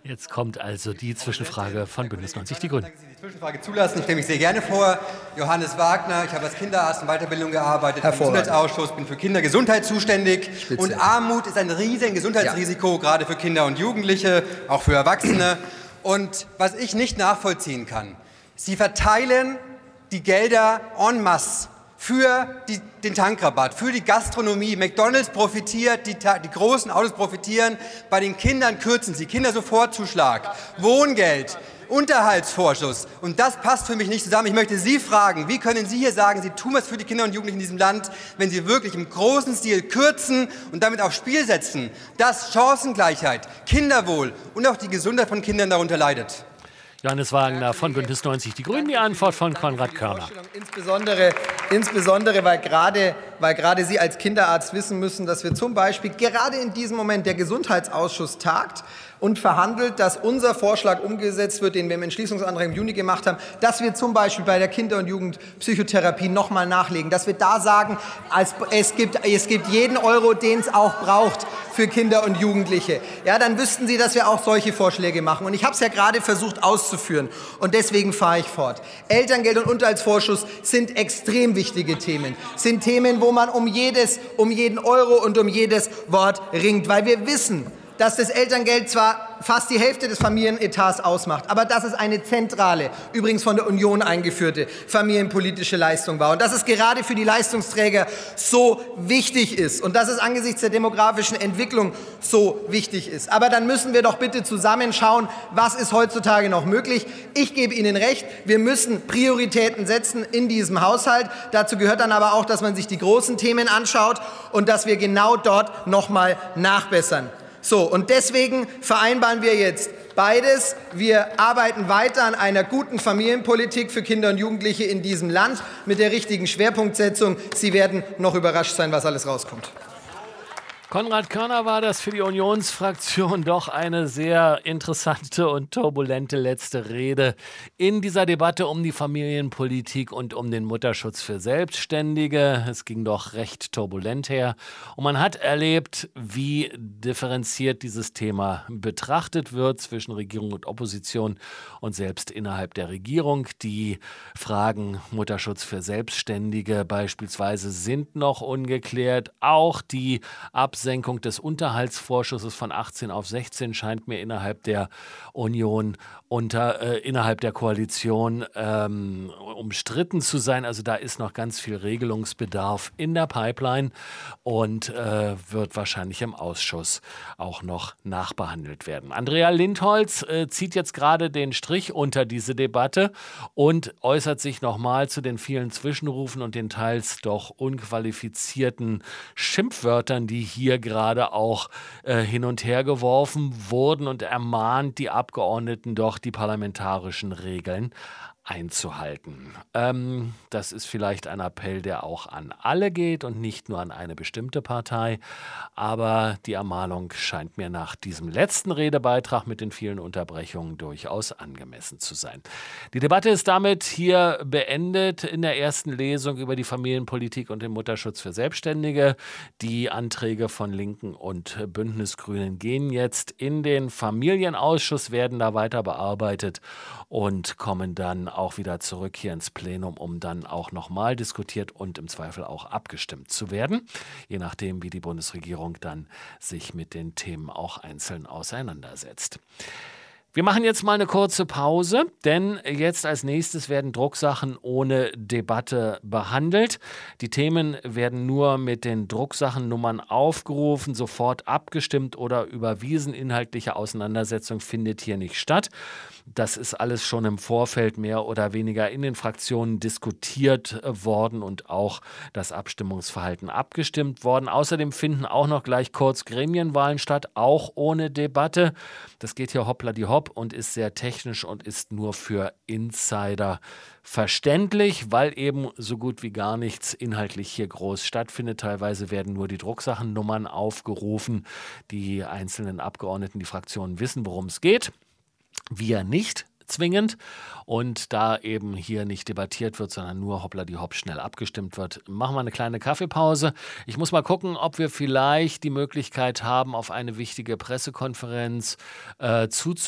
Jetzt kommt also die Zwischenfrage von Bündnis 90 Die Grünen. Danke, dass Sie die Zwischenfrage zulassen. Ich stelle mich sehr gerne vor. Johannes Wagner, ich habe als Kinderarzt in Weiterbildung gearbeitet, im Gesundheitsausschuss, bin für Kindergesundheit zuständig. Spitze. Und Armut ist ein riesiges Gesundheitsrisiko, gerade für Kinder und Jugendliche, auch für Erwachsene. Und was ich nicht nachvollziehen kann, Sie verteilen die Gelder en masse für den Tankrabatt, für die Gastronomie. McDonald's profitiert, die großen Autos profitieren. Bei den Kindern kürzen Sie Kindersofortzuschlag, Wohngeld, Unterhaltsvorschuss. Und das passt für mich nicht zusammen. Ich möchte Sie fragen, wie können Sie hier sagen, Sie tun was für die Kinder und Jugendlichen in diesem Land, wenn Sie wirklich im großen Stil kürzen und damit aufs Spiel setzen, dass Chancengleichheit, Kinderwohl und auch die Gesundheit von Kindern darunter leidet? Johannes Wagner von Bündnis 90 Die Grünen, die Antwort von Konrad Körner. Insbesondere weil gerade Sie als Kinderarzt wissen müssen, dass wir zum Beispiel gerade in diesem Moment der Gesundheitsausschuss tagt und verhandelt, dass unser Vorschlag umgesetzt wird, den wir im Entschließungsantrag im Juni gemacht haben, dass wir zum Beispiel bei der Kinder- und Jugendpsychotherapie nochmal nachlegen, dass wir da sagen, es gibt jeden Euro, den es auch braucht für Kinder und Jugendliche. Ja, dann wüssten Sie, dass wir auch solche Vorschläge machen. Und ich habe es ja gerade versucht auszuführen. Und deswegen fahre ich fort. Elterngeld und Unterhaltsvorschuss sind extrem wichtige Themen. Sind Themen, wo man um jeden Euro und um jedes Wort ringt. Weil wir wissen, dass das Elterngeld zwar fast die Hälfte des Familienetats ausmacht, aber dass es eine zentrale, übrigens von der Union eingeführte familienpolitische Leistung war und dass es gerade für die Leistungsträger so wichtig ist und dass es angesichts der demografischen Entwicklung so wichtig ist. Aber dann müssen wir doch bitte zusammenschauen, was ist heutzutage noch möglich. Ich gebe Ihnen recht, wir müssen Prioritäten setzen in diesem Haushalt. Dazu gehört dann aber auch, dass man sich die großen Themen anschaut und dass wir genau dort noch mal nachbessern. So, und deswegen vereinbaren wir jetzt beides. Wir arbeiten weiter an einer guten Familienpolitik für Kinder und Jugendliche in diesem Land mit der richtigen Schwerpunktsetzung. Sie werden noch überrascht sein, was alles rauskommt. Konrad Körner war das für die Unionsfraktion doch eine sehr interessante und turbulente letzte Rede in dieser Debatte um die Familienpolitik und um den Mutterschutz für Selbstständige. Es ging doch recht turbulent her und man hat erlebt, wie differenziert dieses Thema betrachtet wird zwischen Regierung und Opposition und selbst innerhalb der Regierung. Die Fragen Mutterschutz für Selbstständige beispielsweise sind noch ungeklärt. Auch die Absenkung des Unterhaltsvorschusses von 18 auf 16 scheint mir innerhalb der Union, innerhalb der Koalition umstritten zu sein. Also da ist noch ganz viel Regelungsbedarf in der Pipeline und wird wahrscheinlich im Ausschuss auch noch nachbehandelt werden. Andrea Lindholz zieht jetzt gerade den Strich unter diese Debatte und äußert sich nochmal zu den vielen Zwischenrufen und den teils doch unqualifizierten Schimpfwörtern, die hier gerade auch hin und her geworfen wurden und ermahnt die Abgeordneten doch, die parlamentarischen Regeln einzuhalten. Das ist vielleicht ein Appell, der auch an alle geht und nicht nur an eine bestimmte Partei. Aber die Ermahnung scheint mir nach diesem letzten Redebeitrag mit den vielen Unterbrechungen durchaus angemessen zu sein. Die Debatte ist damit hier beendet in der ersten Lesung über die Familienpolitik und den Mutterschutz für Selbstständige. Die Anträge von Linken und Bündnisgrünen gehen jetzt in den Familienausschuss, werden da weiter bearbeitet und kommen dann auch wieder zurück hier ins Plenum, um dann auch nochmal diskutiert und im Zweifel auch abgestimmt zu werden, je nachdem, wie die Bundesregierung dann sich mit den Themen auch einzeln auseinandersetzt. Wir machen jetzt mal eine kurze Pause, denn jetzt als nächstes werden Drucksachen ohne Debatte behandelt. Die Themen werden nur mit den Drucksachennummern aufgerufen, sofort abgestimmt oder überwiesen. Inhaltliche Auseinandersetzung findet hier nicht statt. Das ist alles schon im Vorfeld mehr oder weniger in den Fraktionen diskutiert worden und auch das Abstimmungsverhalten abgestimmt worden. Außerdem finden auch noch gleich kurz Gremienwahlen statt, auch ohne Debatte. Das geht hier hoppla die hopp und ist sehr technisch und ist nur für Insider verständlich, weil eben so gut wie gar nichts inhaltlich hier groß stattfindet. Teilweise werden nur die Drucksachennummern aufgerufen. Die einzelnen Abgeordneten, die Fraktionen wissen, worum es geht. Wir nicht zwingend. Und da eben hier nicht debattiert wird, sondern nur hoppla die hopp schnell abgestimmt wird, machen wir eine kleine Kaffeepause. Ich muss mal gucken, ob wir vielleicht die Möglichkeit haben, auf eine wichtige Pressekonferenz zuzugreifen.